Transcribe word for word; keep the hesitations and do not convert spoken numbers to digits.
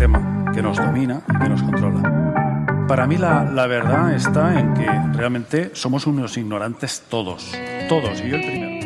sistema que nos domina y que nos controla. Para mí la, la verdad está en que realmente somos unos ignorantes todos, todos, y yo el primero.